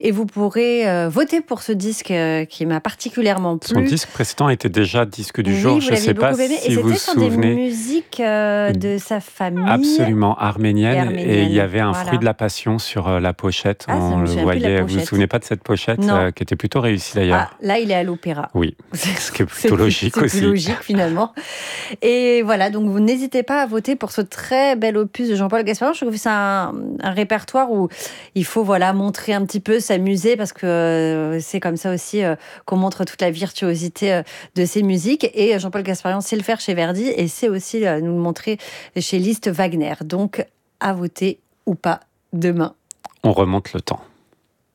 Et vous pourrez voter pour ce disque qui m'a particulièrement plu. Son disque précédent était déjà disque du jour. Oui, vous Je ne l'aviez sais pas beaucoup aimé. si Et vous vous c'était sur des souvenez. musiques de sa famille. Absolument arménienne. Et il y avait un Voilà. fruit de la passion sur la pochette. Ah, ça, je On me le souviens plus de la voyait. Vous vous pochette. souvenez pas de cette pochette Non. qui était plutôt réussie d'ailleurs. Ah, là, il est à l'opéra. Oui, ce qui est plutôt logique aussi. C'est plus logique finalement. Et voilà, donc vous n'hésitez pas à voter pour ce très bel opus de Jean-Paul Gasparian. Je trouve que c'est un répertoire où il faut montrer un petit peu, s'amuser, parce que c'est comme ça aussi qu'on montre toute la virtuosité de ses musiques. Et Jean-Paul Gasparian sait le faire chez Verdi et sait aussi nous le montrer chez Liszt Wagner. Donc à voter ou pas demain. On remonte le temps.